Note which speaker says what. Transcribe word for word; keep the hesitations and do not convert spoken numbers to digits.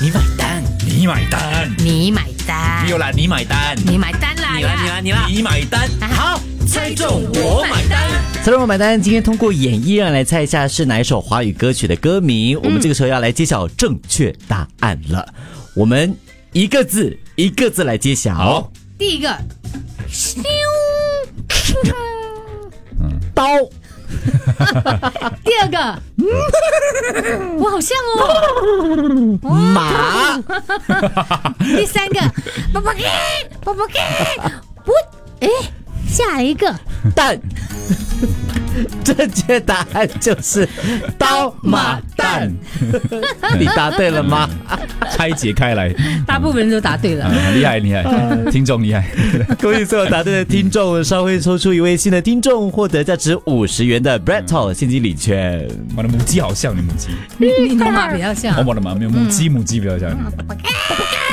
Speaker 1: 你买单，
Speaker 2: 你买单，
Speaker 3: 你买单，
Speaker 1: 没有啦，你买单，
Speaker 3: 你买单啦，
Speaker 1: 你啦，你啦，你啦，你买单。好，猜中我买单。
Speaker 4: 猜中我买单。今天通过演绎让来猜一下是哪一首华语歌曲的歌名。我们这个时候要来揭晓正确答案了。我们一个字一个字来揭晓。
Speaker 2: 好，
Speaker 3: 第一个，
Speaker 4: 刀。
Speaker 3: 第二个，我好像哦，
Speaker 4: 马。
Speaker 3: 第三个，宝宝给，宝宝给，不，哎，下一个
Speaker 4: 蛋。正确答案就是刀马蛋。你答对了吗？
Speaker 2: 拆解开来，
Speaker 3: 大部分人都答对了，
Speaker 2: 嗯、厉害厉害，听众厉害。
Speaker 4: 恭喜所有答对的听众，稍后抽出一位新的听众，获得价值五十元的 Breadtalk 现金礼券。
Speaker 2: 我的母鸡好像你母鸡，
Speaker 3: 你的马比较像
Speaker 2: 我的马没有母鸡，母鸡比较像你。